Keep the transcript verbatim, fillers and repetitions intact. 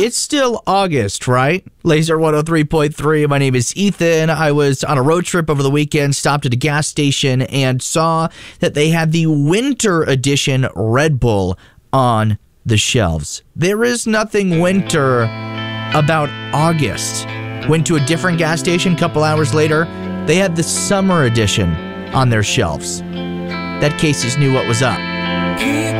It's still August, right? Laser one oh three point three. My name is Ethan. I was on a road trip over the weekend, stopped at a gas station, and saw that they had the winter edition Red Bull on the shelves. There is nothing winter about August. Went to a different gas station a couple hours later. They had the summer edition on their shelves. That Casey's knew what was up.